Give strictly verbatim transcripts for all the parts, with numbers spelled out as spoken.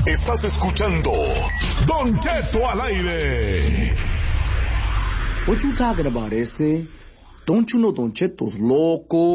Estás escuchando Don Cheto al aire. What you talking about, ese? Don't you know Don Cheto's loco?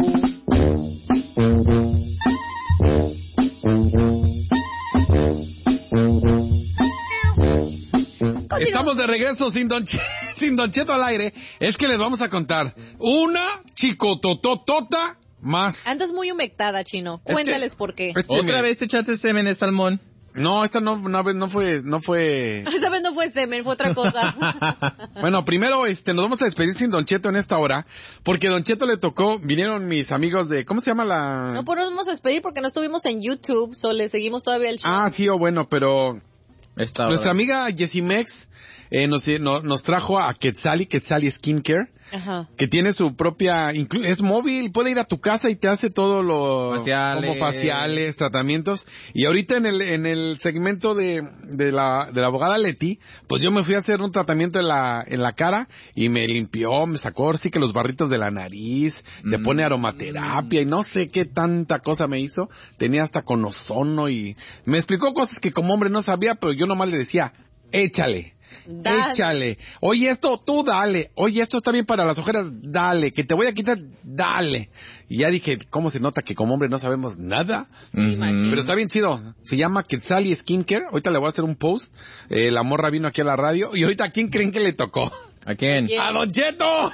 Estamos de regreso sin Don, Ch- sin Don Cheto al aire. Es que les vamos a contar una chicotototota más. Andas muy humectada, Chino. Cuéntales que, por qué. Es que, Otra mira, vez te echaste semen de salmón. No, esta no, no, no fue, no fue. Esta vez no fue semen, fue otra cosa. Bueno, primero, este, nos vamos a despedir sin Don Cheto en esta hora, porque Don Cheto le tocó, vinieron mis amigos de, ¿cómo se llama la? No, pues nos vamos a despedir porque no estuvimos en YouTube, solo le seguimos todavía el show. Ah, sí, o bueno, pero Esta nuestra hora. amiga Jessimex eh, nos, no, nos trajo a Quetzali, Quetzali Skincare. Ajá. Que tiene su propia, inclu- es móvil, puede ir a tu casa y te hace todo lo Faciales. como faciales, tratamientos. Y ahorita en el en el segmento de de la de la abogada Leti, pues yo me fui a hacer un tratamiento en la en la cara y me limpió, me sacó sí que los barritos de la nariz, te Mm. pone aromaterapia y no sé qué tanta cosa me hizo. Tenía hasta con ozono y me explicó cosas que como hombre no sabía, pero yo nomás le decía, échale. Dale. Échale. Oye, esto, tú dale. Oye, esto está bien para las ojeras, dale. Que te voy a quitar, dale. Y ya dije, ¿cómo se nota que como hombre no sabemos nada? Ujú. Pero está bien chido. Se llama Quetzali Skincare. Ahorita le voy a hacer un post. Eh, la morra vino aquí a la radio. Y ahorita, ¿a quién creen que le tocó? ¿A quién? ¿Quién? ¡A Don Cheto!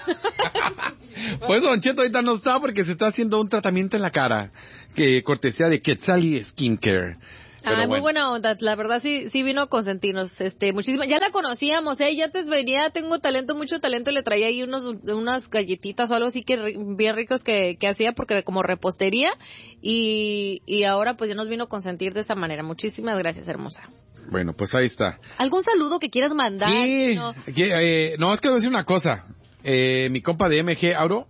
Pues Don Cheto ahorita no está porque se está haciendo un tratamiento en la cara. Que cortesía de Quetzali Skincare. Pero Ay, muy bueno. buena onda, la verdad sí sí vino a consentirnos, este, muchísimas, ya la conocíamos, eh, ya antes venía, tengo talento, mucho talento, le traía ahí unos, unas galletitas o algo así que ri- bien ricos que, que hacía porque como repostería, y, y ahora pues ya nos vino a consentir de esa manera, muchísimas gracias, hermosa. Bueno, pues ahí está. ¿Algún saludo que quieras mandar? Sí, No. que, eh, no, es que voy a decir una cosa. Eh, mi compa de M G, Auro,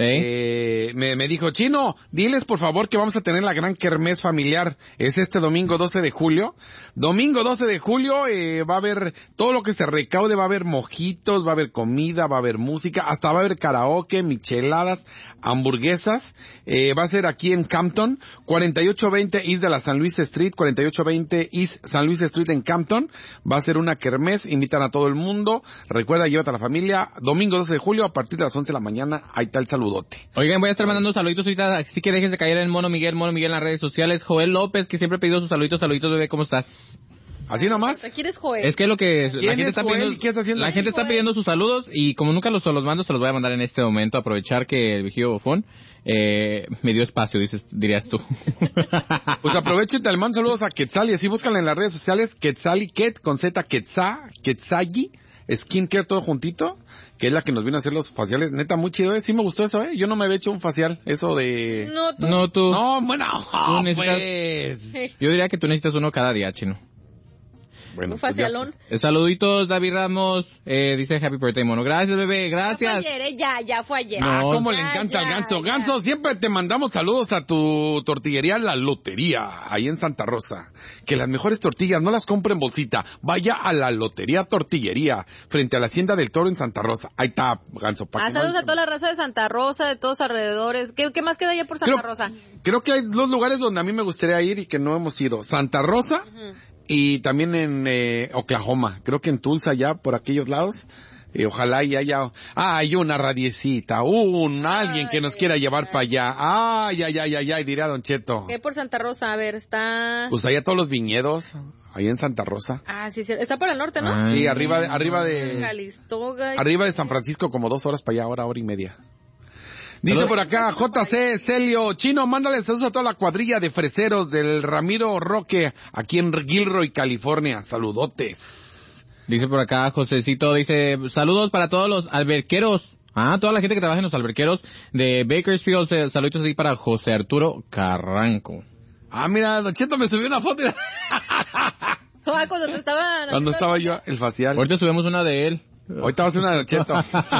¿Eh? eh, me, me dijo, Chino, diles por favor que vamos a tener la gran kermés familiar. Es este domingo doce de julio. Domingo doce de julio eh, va a haber todo lo que se recaude, va a haber mojitos, va a haber comida, va a haber música, hasta va a haber karaoke, micheladas, hamburguesas. Eh, va a ser aquí en Campton, cuarenta y ocho veinte East de la San Luis Street, cuarenta y ocho veinte East San Luis Street en Campton. Va a ser una kermés, invitan a todo el mundo. Recuerda, llévate a la familia. Domingo doce de julio, a partir de las once de la mañana, ahí está el saludote. Oigan, voy a estar mandando saluditos ahorita, así que dejes de caer en Mono Miguel, Mono Miguel en las redes sociales. Joel López, que siempre ha pedido sus saluditos, saluditos, bebé, ¿cómo estás? ¿Así nomás? ¿Aquí eres Joel? Es que lo que la ¿Quién gente es está Joel? pidiendo, ¿Qué está haciendo? la gente está Joel? pidiendo sus saludos y como nunca los, los mando, se los voy a mandar en este momento, aprovechar que el vigío bofón eh, me dio espacio, dices, dirías tú. Pues aprovecho y te mando saludos a Quetzali, así búscala en las redes sociales, Quetzali, Ket, con Z, Quetza, Quetzali, Skincare, todo juntito, que es la que nos vino a hacer los faciales. Neta, muy chido, ¿eh? Sí me gustó eso, ¿eh? Yo no me había hecho un facial, eso de... No, tú. No, tú. No, bueno, Tú necesitas- pues... Yo diría que tú necesitas uno cada día, Chino. Bueno, Un pues ya facialón. está. Eh, Saluditos, David Ramos, eh, dice Happy Birthday, Mono. Gracias, bebé, Ya fue gracias. ayer, eh, ya, ya fue ayer. Ah, No, cómo le Ya, encanta ya, al Ganso. ya. Ganso, siempre te mandamos saludos a tu tortillería La Lotería, ahí en Santa Rosa. Que las mejores tortillas no las compre en bolsita. Vaya a la Lotería Tortillería, frente a la Hacienda del Toro en Santa Rosa. Ahí está, Ganso. pa' Ah, que no saludos haya- a toda la raza de Santa Rosa, de todos alrededores. ¿Qué, qué más queda allá por Santa Creo- Rosa? Creo que hay dos lugares donde a mí me gustaría ir y que no hemos ido. Santa Rosa y también en eh, Oklahoma. Creo que en Tulsa, ya por aquellos lados. Y ojalá y haya, ah, hay una radiecita, un, alguien que nos quiera llevar para allá. Ay, ay, ay, ay, ay, diría Don Cheto. ¿Qué por Santa Rosa? A ver, está... Pues allá todos los viñedos, ahí en Santa Rosa. Ah, sí, sí, está para el norte, ¿no? Ah. Sí, arriba de, arriba de, Calistoga. arriba de San Francisco, como dos horas para allá, hora, hora y media. Dice Saludos. por acá, J C Celio, Chino, mándale saludos a toda la cuadrilla de freseros del Ramiro Roque, aquí en Gilroy, California. Saludotes. Dice por acá, Josecito, dice, saludos para todos los alberqueros. Ah, toda la gente que trabaja en los alberqueros de Bakersfield. eh, Saludos así para José Arturo Carranco. Ah, mira, Don Cheto me subió una foto. Ah, cuando te estaban... Cuando estaba yo, el facial. Ahorita subimos una de él. Ahorita va a ser una de Don Cheto.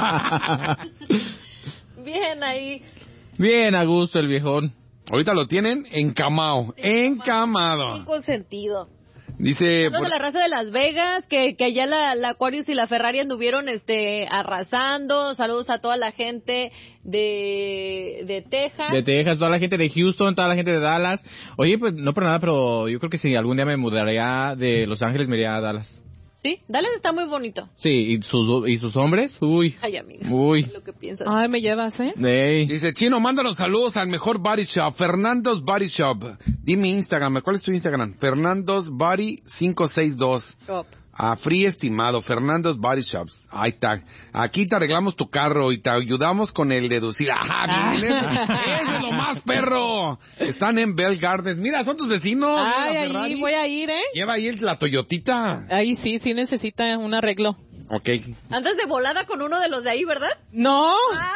Bien ahí. Bien a gusto el viejón. Ahorita lo tienen encamado, encamado. Con sentido. Dice... Saludos por- a la raza de Las Vegas, que, que allá la, la Aquarius y la Ferrari anduvieron este arrasando. Saludos a toda la gente de, de Texas. De Texas, toda la gente de Houston, toda la gente de Dallas. Oye, pues no por nada, pero yo creo que si algún día me mudaría de Los Ángeles, me iría a Dallas. Sí, Dallas está muy bonito. Sí, y sus, y sus hombres, uy. Ay, amiga. Uy. Lo que piensas. Ay, me llevas, ¿eh? Ey. Dice, Chino, mándanos saludos al mejor body shop, Fernando's Body Shop. Dime Instagram, ¿cuál es tu Instagram? Fernando's Body cinco seis dos. Shop. A Free estimado, Fernando's Body Shops. Ahí está. Aquí te arreglamos tu carro y te ayudamos con el deducir. ¡Ajá! Bien, eso, eso es lo más, perro. Están en Bell Gardens. Mira, son tus vecinos. Ay, la ahí Ferrari. voy a ir, ¿eh? Lleva ahí el- la Toyotita. Ahí sí, sí necesita un arreglo. Ok. Andas de volada con uno de los de ahí, ¿verdad? No.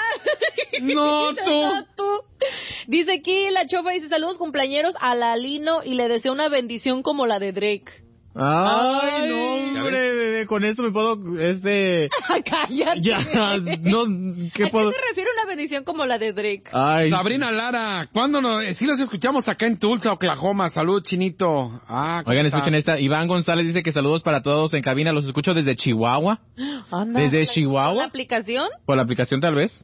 No, tú. No, tú. Dice aquí la chofa, dice saludos cumpleañeros a la Lino y le deseo una bendición como la de Drake. Ay, Ay. no, hombre, bebé, con esto me puedo, este... Cállate. Ya, no, ¿qué ¿A puedo...? qué se refiere una bendición como la de Drake? Ay, Sabrina Lara, ¿cuándo nos, sí los escuchamos acá en Tulsa, Oklahoma? Salud, Chinito. Ah, ¿cómo Oigan, está? escuchen esta. Iván González dice que saludos para todos en cabina. Los escucho desde Chihuahua. Anda. Desde ¿La Chihuahua. aplicación? Por la aplicación, tal vez.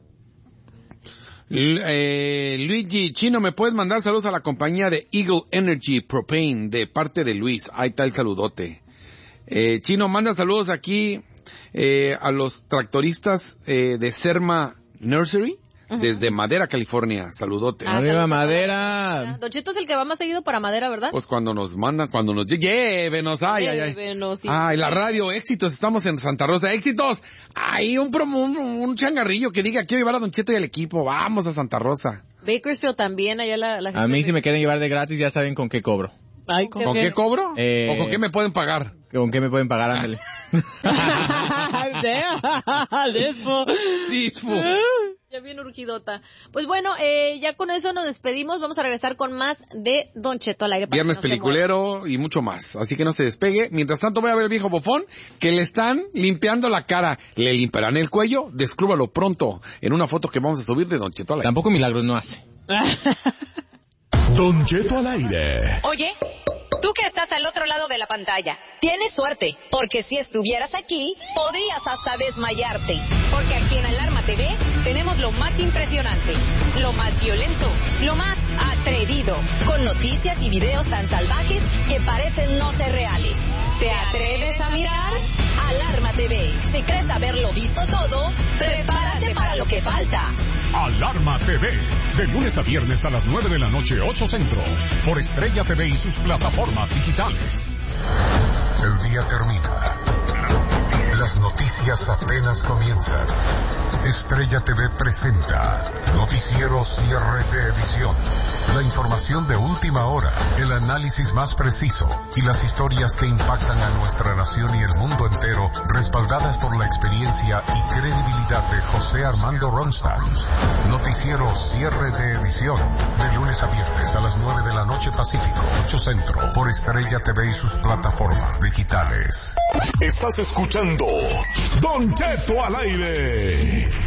L- eh, Luigi, Chino, ¿me puedes mandar saludos a la compañía de Eagle Energy Propane de parte de Luis? Ahí está el saludote. Eh, Chino, manda saludos aquí eh, a los tractoristas eh, de Serma Nursery desde Madera, California. Saludote. Ah, Arriba, saludos a Madera. Madera. Don Cheto es el que va más seguido para Madera, ¿verdad? Pues cuando nos mandan, cuando nos lle- llévenos, ay, ay, ay. Llévenos, sí. Ay, la radio, éxitos, estamos en Santa Rosa, éxitos. Ay, un promo, un, un changarrillo que diga, quiero llevar a Don Cheto y al equipo, vamos a Santa Rosa. Bakersfield también, allá la, la gente. A mí si de- me quieren llevar de gratis, ya saben con qué cobro. Ay, ¿con ¿Con qué? qué cobro? Eh, ¿O con qué me pueden pagar? ¿Con qué me pueden pagar? Ándale. De eso. Disfu. Ya bien urgidota. Pues bueno, eh, ya con eso nos despedimos. Vamos a regresar con más de Don Cheto al aire. para Viernes que no se peliculero y mucho más. Así que no se despegue. Mientras tanto voy a ver el viejo bofón que le están limpiando la cara. Le limpiarán el cuello. Descúbralo pronto en una foto que vamos a subir de Don Cheto al aire. Tampoco milagros no hace. Don Cheto al aire. Oye, tú que estás al otro lado de la pantalla, Tienes suerte, porque si estuvieras aquí, podrías hasta desmayarte. porque aquí en Alarma T V tenemos lo más impresionante, lo más violento, lo más atrevido. Con noticias y videos tan salvajes que parecen no ser reales. ¿Te atreves a mirar? Alarma T V. Si crees haberlo visto todo, prepárate para lo que falta. Alarma T V. De lunes a viernes a las nueve de la noche, ocho Centro. Por Estrella T V y sus plataformas digitales. El día termina. Las noticias apenas comienzan. Estrella T V presenta Noticiero Cierre de Edición. La información de última hora, el análisis más preciso y las historias que impactan a nuestra nación y el mundo entero, respaldadas por la experiencia y credibilidad de José Armando Ronstadt. Noticiero Cierre de Edición. De lunes a viernes a las nueve de la noche Pacífico, ocho Centro. Por Estrella T V y sus plataformas digitales. Estás escuchando Don Cheto al aire.